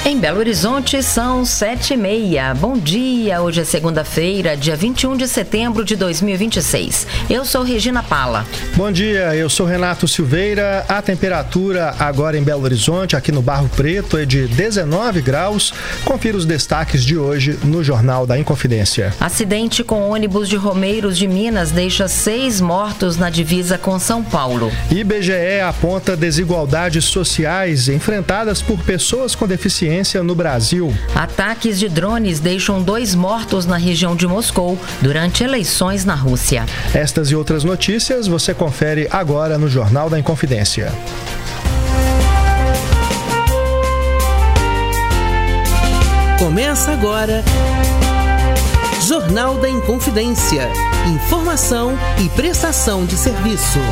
Em Belo Horizonte são 7h30. Bom dia, hoje é segunda-feira, dia 21 de setembro de 2026. Eu sou Regina Pala. Bom dia, eu sou Renato Silveira. A temperatura agora em Belo Horizonte, aqui no Barro Preto, é de 19 graus. Confira os destaques de hoje no Jornal da Inconfidência. Acidente com ônibus de Romeiros de Minas deixa 6 mortos na divisa com São Paulo. IBGE aponta desigualdades sociais enfrentadas por pessoas com deficiência no Brasil. Ataques de drones deixam 2 mortos na região de Moscou durante eleições na Rússia. Estas e outras notícias você confere agora no Jornal da Inconfidência. Começa agora Jornal da Inconfidência. Informação e prestação de serviço.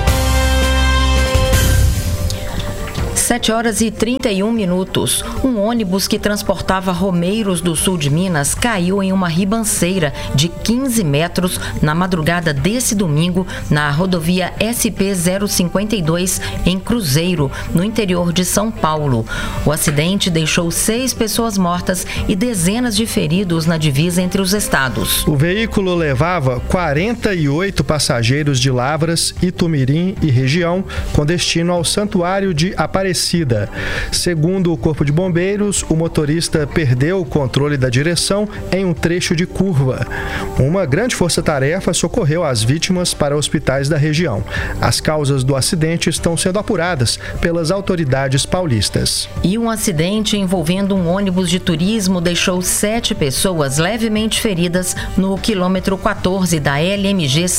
7h31. Um ônibus que transportava romeiros do sul de Minas caiu em uma ribanceira de 15 metros na madrugada desse domingo na rodovia SP-052 em Cruzeiro, no interior de São Paulo. O acidente deixou 6 pessoas mortas e dezenas de feridos na divisa entre os estados. O veículo levava 48 passageiros de Lavras, Itumirim e região, com destino ao Santuário de Aparecida. Segundo o Corpo de Bombeiros, o motorista perdeu o controle da direção em um trecho de curva. Uma grande força-tarefa socorreu as vítimas para hospitais da região. As causas do acidente estão sendo apuradas pelas autoridades paulistas. E um acidente envolvendo um ônibus de turismo deixou 7 pessoas levemente feridas no quilômetro 14 da LMG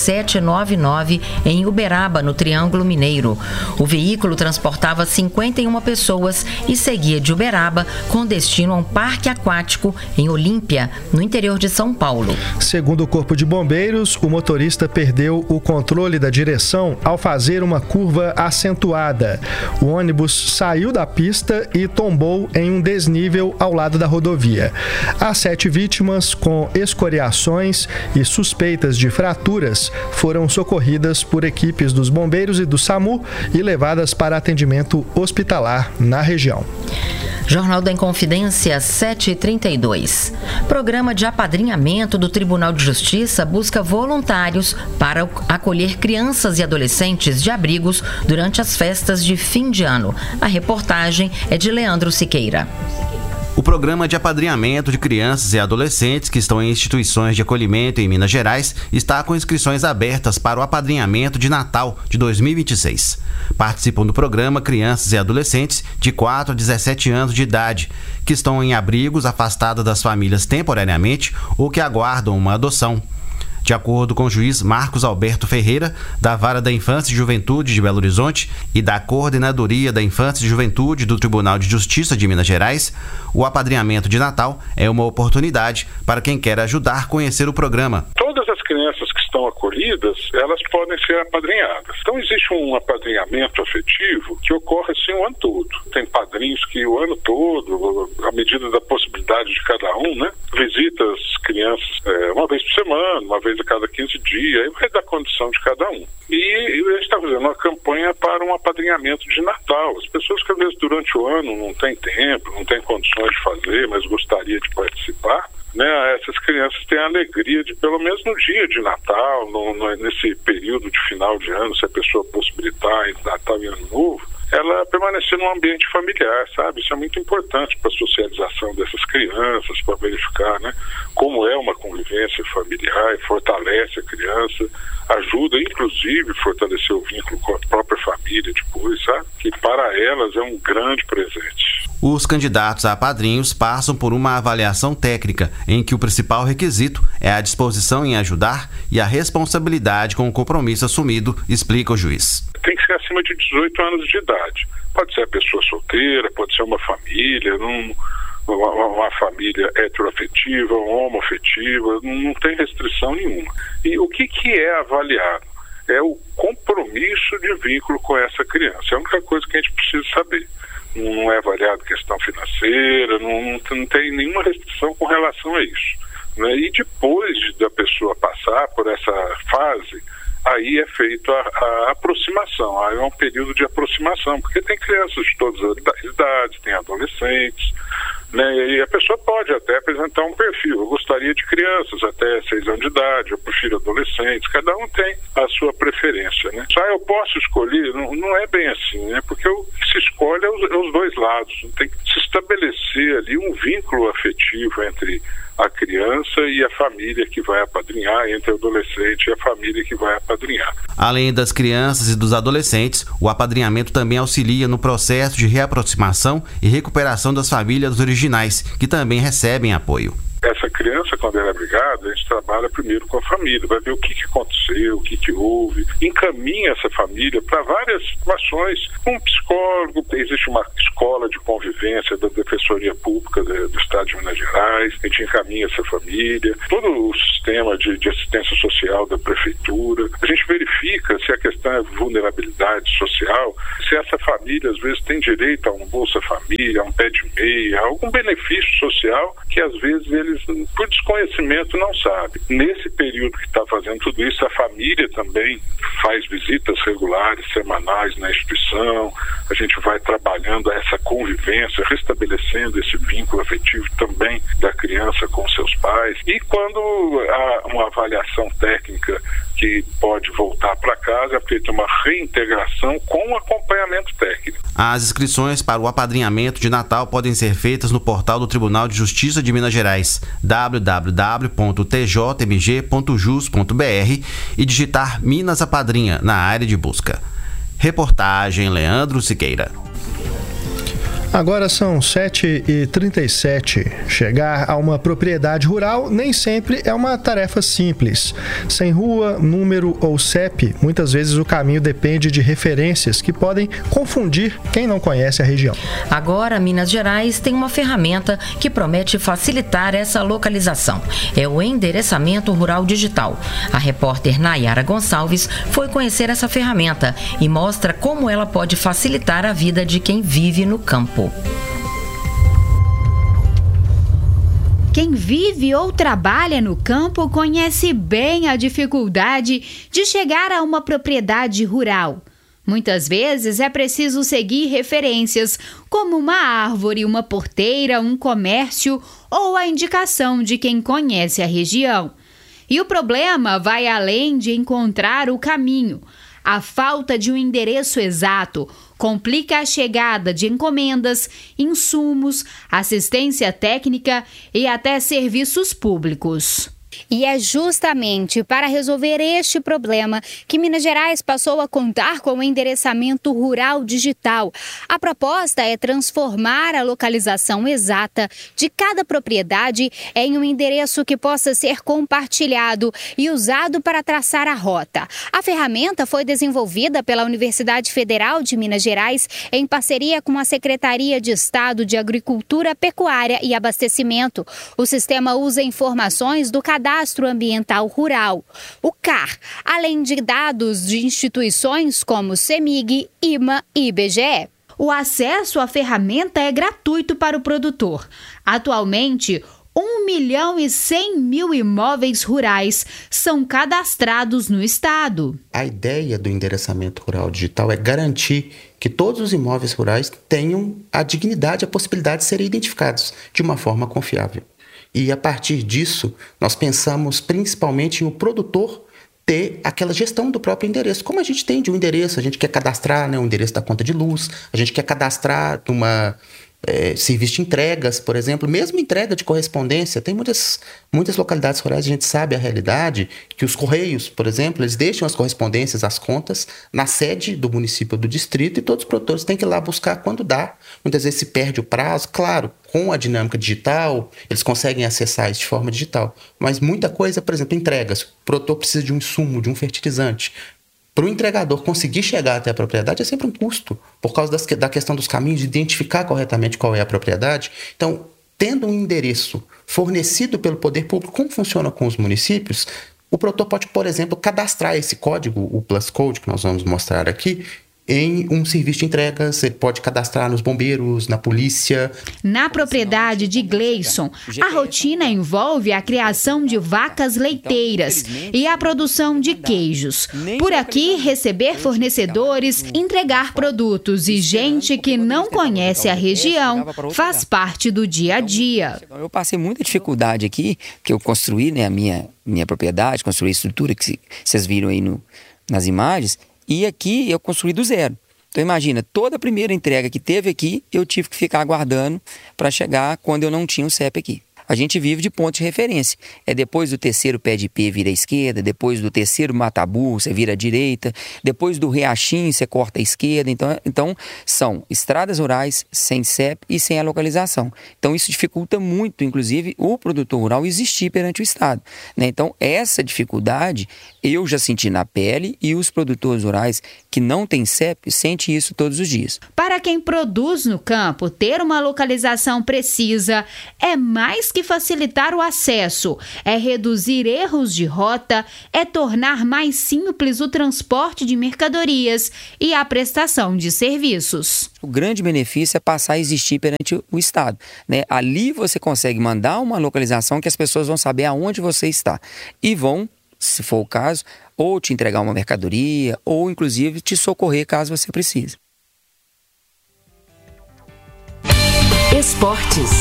799 em Uberaba, no Triângulo Mineiro. O veículo transportava 51 pessoas e seguia de Uberaba com destino a um parque aquático em Olímpia, no interior de São Paulo. Segundo o Corpo de Bombeiros, o motorista perdeu o controle da direção ao fazer uma curva acentuada. O ônibus saiu da pista e tombou em um desnível ao lado da rodovia. As 7 vítimas com escoriações e suspeitas de fraturas foram socorridas por equipes dos bombeiros e do SAMU e levadas para atendimento hospitalar na região. Jornal da Inconfidência, 7h32. Programa de apadrinhamento do Tribunal de Justiça busca voluntários para acolher crianças e adolescentes de abrigos durante as festas de fim de ano. A reportagem é de Leandro Siqueira. O programa de apadrinhamento de crianças e adolescentes que estão em instituições de acolhimento em Minas Gerais está com inscrições abertas para o apadrinhamento de Natal de 2026. Participam do programa crianças e adolescentes de 4 a 17 anos de idade, que estão em abrigos afastados das famílias temporariamente ou que aguardam uma adoção. De acordo com o juiz Marcos Alberto Ferreira, da Vara da Infância e Juventude de Belo Horizonte e da Coordenadoria da Infância e Juventude do Tribunal de Justiça de Minas Gerais, o apadrinhamento de Natal é uma oportunidade para quem quer ajudar a conhecer o programa. Todas as crianças que estão acolhidas, elas podem ser apadrinhadas. Então existe um apadrinhamento afetivo que ocorre assim o ano todo. Tem padrinhos que o ano todo, à medida da possibilidade de cada um, né, visita as crianças uma vez por semana, uma vez a cada 15 dias, aí vai da condição de cada um. E a gente está fazendo uma campanha para um apadrinhamento de Natal. As pessoas que às vezes durante o ano não têm tempo, não têm condições de fazer, mas gostaria de participar, né, essas crianças têm a alegria de, pelo menos no dia de Natal, nesse período de final de ano, se a pessoa possibilitar entre Natal e Ano Novo, ela permanecer num ambiente familiar, sabe? Isso é muito importante para a socialização dessas crianças, para verificar, né, como é uma convivência familiar, fortalece a criança, ajuda, inclusive, a fortalecer o vínculo com a própria família depois, sabe? Que para elas é um grande presente. Os candidatos a padrinhos passam por uma avaliação técnica, em que o principal requisito é a disposição em ajudar e a responsabilidade com o compromisso assumido, explica o juiz. Tem que ser acima de 18 anos de idade. Pode ser a pessoa solteira, pode ser uma família, uma família heteroafetiva, homoafetiva, não tem restrição nenhuma. E o que é avaliado? É o compromisso de vínculo com essa criança. É a única coisa que a gente precisa saber. Não é avaliado questão financeira, não tem nenhuma restrição com relação a isso, né? E depois da pessoa passar por essa fase, aí é feita a aproximação, aí é um período de aproximação, porque tem crianças de todas as idades, tem adolescentes, né? E a pessoa pode até apresentar um perfil. Eu gostaria de crianças até 6 anos de idade, eu prefiro adolescentes, cada um tem a sua preferência, né? Só eu posso escolher, não é bem assim, né? Porque o que se escolhe é os dois lados. Tem que se estabelecer ali um vínculo afetivo entre a criança e a família que vai apadrinhar, entre o adolescente e a família que vai apadrinhar. Além das crianças e dos adolescentes, o apadrinhamento também auxilia no processo de reaproximação e recuperação das famílias originais, que também recebem apoio. Essa criança, quando ela é abrigada, a gente trabalha primeiro com a família, vai ver o que aconteceu, o que houve, encaminha essa família para várias situações. Um psicólogo, existe uma escola de convivência da Defensoria Pública do Estado de Minas Gerais, a gente encaminha essa família, todo o sistema de assistência social da Prefeitura. A gente verifica se a questão é vulnerabilidade social, se essa família às vezes tem direito a um Bolsa Família, a um pé de meia, a algum benefício social que às vezes eles, por desconhecimento, não sabem. Nesse período que está fazendo tudo isso, a família também faz visitas regulares, semanais na instituição. A gente vai trabalhando essa convivência, restabelecendo esse vínculo afetivo também da criança com seus pais. E quando há uma avaliação técnica que pode voltar para casa, é feita uma reintegração com acompanhamento técnico. As inscrições para o apadrinhamento de Natal podem ser feitas no portal do Tribunal de Justiça de Minas Gerais, www.tjmg.jus.br, e digitar Minas Apadrinha na área de busca. Reportagem Leandro Siqueira. Agora são 7h37. Chegar a uma propriedade rural nem sempre é uma tarefa simples. Sem rua, número ou CEP, muitas vezes o caminho depende de referências que podem confundir quem não conhece a região. Agora, Minas Gerais tem uma ferramenta que promete facilitar essa localização. É o endereçamento rural digital. A repórter Nayara Gonçalves foi conhecer essa ferramenta e mostra como ela pode facilitar a vida de quem vive no campo. Quem vive ou trabalha no campo conhece bem a dificuldade de chegar a uma propriedade rural. Muitas vezes é preciso seguir referências, como uma árvore, uma porteira, um comércio ou a indicação de quem conhece a região. E o problema vai além de encontrar o caminho. A falta de um endereço exato complica a chegada de encomendas, insumos, assistência técnica e até serviços públicos. E é justamente para resolver este problema que Minas Gerais passou a contar com o endereçamento rural digital. A proposta é transformar a localização exata de cada propriedade em um endereço que possa ser compartilhado e usado para traçar a rota. A ferramenta foi desenvolvida pela Universidade Federal de Minas Gerais em parceria com a Secretaria de Estado de Agricultura, Pecuária e Abastecimento. O sistema usa informações do Cadastro Ambiental Rural, o CAR, além de dados de instituições como CEMIG, IMA e IBGE. O acesso à ferramenta é gratuito para o produtor. Atualmente, 1.100.000 imóveis rurais são cadastrados no estado. A ideia do endereçamento rural digital é garantir que todos os imóveis rurais tenham a dignidade, a possibilidade de serem identificados de uma forma confiável. E a partir disso, nós pensamos principalmente em o produtor ter aquela gestão do próprio endereço. Como a gente tem de um endereço, a gente quer cadastrar, né, o endereço da conta de luz, a gente quer cadastrar uma serviço de entregas, por exemplo, mesmo entrega de correspondência. Tem muitas localidades rurais, a gente sabe a realidade, que os Correios, por exemplo, eles deixam as correspondências, as contas, na sede do município ou do distrito, e todos os produtores têm que ir lá buscar quando dá. Muitas vezes se perde o prazo, claro, com a dinâmica digital, eles conseguem acessar isso de forma digital. Mas muita coisa, por exemplo, entregas. O produtor precisa de um insumo, de um fertilizante. Para o entregador conseguir chegar até a propriedade é sempre um custo, por causa da questão dos caminhos, de identificar corretamente qual é a propriedade. Então, tendo um endereço fornecido pelo poder público, como funciona com os municípios, o produtor pode, por exemplo, cadastrar esse código, o Plus Code, que nós vamos mostrar aqui, em um serviço de entregas, ele pode cadastrar nos bombeiros, na polícia. Na propriedade de Gleison, a rotina envolve a criação de vacas leiteiras e a produção de queijos. Por aqui, receber fornecedores, entregar produtos e gente que não conhece a região faz parte do dia a dia. Eu passei muita dificuldade aqui, que eu construí, né, a minha propriedade, construí a estrutura que vocês viram aí nas imagens, e aqui eu construí do zero. Então imagina, toda a primeira entrega que teve aqui, eu tive que ficar aguardando para chegar quando eu não tinha o CEP aqui. A gente vive de ponto de referência. É depois do terceiro pé de P vira à esquerda, depois do terceiro mataburro você vira à direita, depois do riachinho você corta à esquerda. Então são estradas rurais sem CEP e sem a localização. Então isso dificulta muito, inclusive, o produtor rural existir perante o Estado, né? Então essa dificuldade eu já senti na pele e os produtores rurais que não têm CEP sentem isso todos os dias. Para quem produz no campo, ter uma localização precisa é mais que facilitar o acesso, é reduzir erros de rota, é tornar mais simples o transporte de mercadorias e a prestação de serviços. O grande benefício é passar a existir perante o Estado, né? Ali você consegue mandar uma localização que as pessoas vão saber aonde você está e vão, se for o caso, ou te entregar uma mercadoria ou inclusive te socorrer caso você precise. Esportes.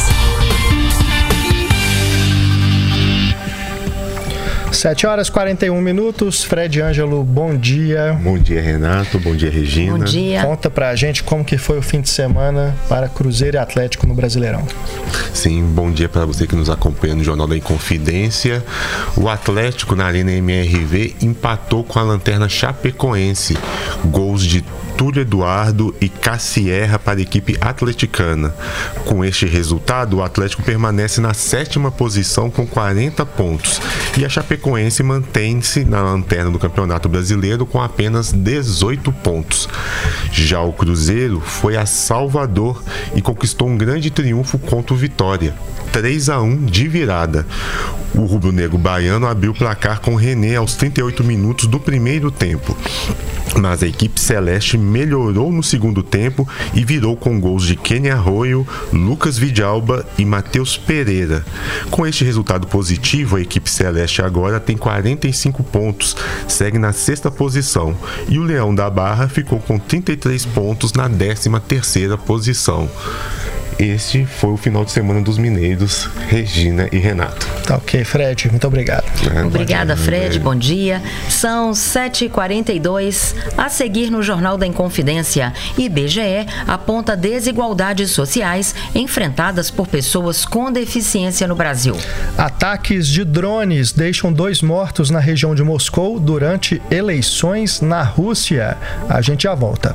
7h41. Fred Ângelo, bom dia. Bom dia, Renato. Bom dia, Regina. Bom dia. Conta pra gente como que foi o fim de semana para Cruzeiro e Atlético no Brasileirão. Sim, bom dia para você que nos acompanha no Jornal da Inconfidência. O Atlético na Arena MRV empatou com a Lanterna Chapecoense. Gols de Túlio Eduardo e Cassierra para a equipe atleticana. Com este resultado, o Atlético permanece na 7ª posição com 40 pontos e a Chapecoense mantém-se na lanterna do Campeonato Brasileiro com apenas 18 pontos. Já o Cruzeiro foi a Salvador e conquistou um grande triunfo contra o Vitória, 3-1 de virada. O rubro-negro baiano abriu o placar com René aos 38 minutos do primeiro tempo. Mas a equipe celeste melhorou no segundo tempo e virou com gols de Kenny Arroio, Lucas Vidalba e Matheus Pereira. Com este resultado positivo, a equipe celeste agora tem 45 pontos, segue na 6ª posição, e o Leão da Barra ficou com 33 pontos na 13ª posição. Este foi o final de semana dos mineiros, Regina e Renato. Tá ok, Fred, muito obrigado. Obrigada, Fred, bom dia. São 7h42, a seguir no Jornal da Inconfidência. IBGE aponta desigualdades sociais enfrentadas por pessoas com deficiência no Brasil. Ataques de drones deixam 2 mortos na região de Moscou durante eleições na Rússia. A gente já volta.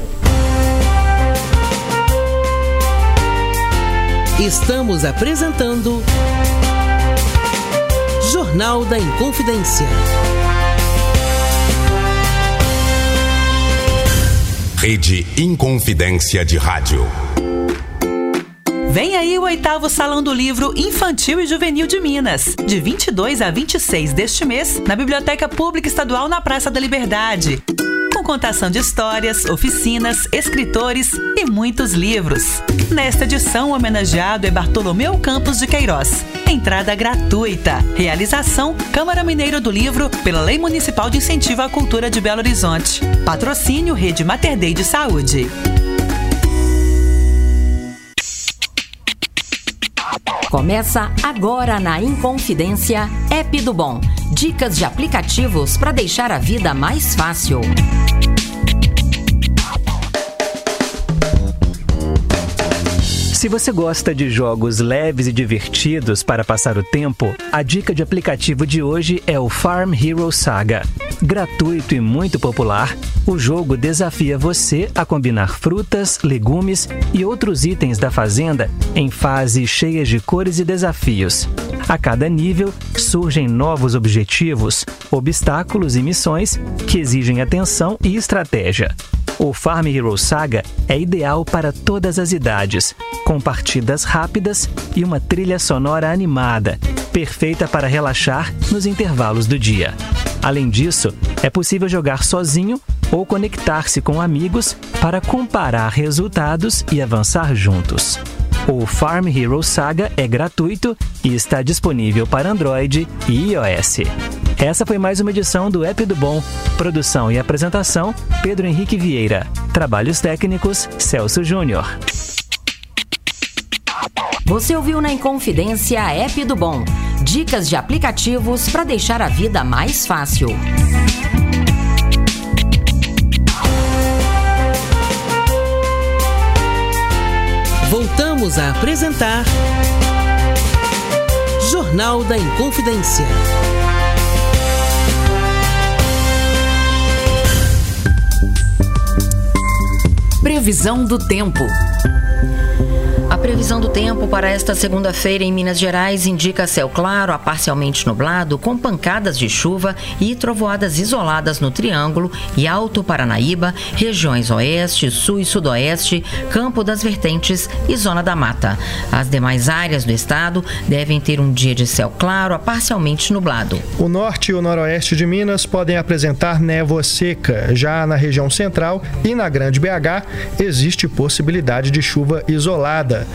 Estamos apresentando Jornal da Inconfidência. Rede Inconfidência de Rádio. Vem aí o 8º Salão do Livro Infantil e Juvenil de Minas, de 22 a 26 deste mês, na Biblioteca Pública Estadual na Praça da Liberdade. Com contação de histórias, oficinas, escritores e muitos livros. Nesta edição, o homenageado é Bartolomeu Campos de Queiroz. Entrada gratuita. Realização Câmara Mineira do Livro pela Lei Municipal de Incentivo à Cultura de Belo Horizonte. Patrocínio Rede Mater Dei de Saúde. Começa agora na Inconfidência, App do Bom. Dicas de aplicativos para deixar a vida mais fácil. Se você gosta de jogos leves e divertidos para passar o tempo, a dica de aplicativo de hoje é o Farm Hero Saga. Gratuito e muito popular, o jogo desafia você a combinar frutas, legumes e outros itens da fazenda em fases cheias de cores e desafios. A cada nível, surgem novos objetivos, obstáculos e missões que exigem atenção e estratégia. O Farm Hero Saga é ideal para todas as idades, com partidas rápidas e uma trilha sonora animada, perfeita para relaxar nos intervalos do dia. Além disso, é possível jogar sozinho ou conectar-se com amigos para comparar resultados e avançar juntos. O Farm Hero Saga é gratuito e está disponível para Android e iOS. Essa foi mais uma edição do App do Bom. Produção e apresentação, Pedro Henrique Vieira. Trabalhos técnicos, Celso Júnior. Você ouviu na Inconfidência App do Bom. Dicas de aplicativos para deixar a vida mais fácil. Voltamos a apresentar Jornal da Inconfidência. Previsão do tempo. A previsão do tempo para esta segunda-feira em Minas Gerais indica céu claro a parcialmente nublado, com pancadas de chuva e trovoadas isoladas no Triângulo e Alto Paranaíba, regiões oeste, sul e sudoeste, Campo das Vertentes e Zona da Mata. As demais áreas do estado devem ter um dia de céu claro a parcialmente nublado. O norte e o noroeste de Minas podem apresentar névoa seca. Já na região central e na Grande BH, existe possibilidade de chuva isolada.